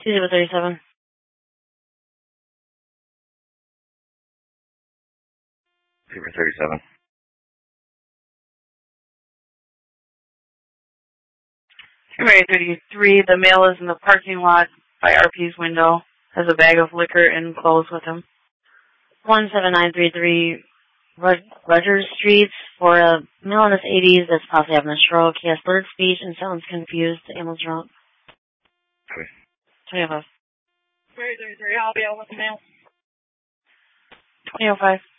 37. Super 37. Area 33, the male is in the parking lot by RP's window, has a bag of liquor and clothes with him. 17933 Rogers Street for a male in his 80s that's possibly having a stroke. He has blurred speech and sounds confused. The ambulance route. 2005. Area 33, I'll be out with the male. 2005.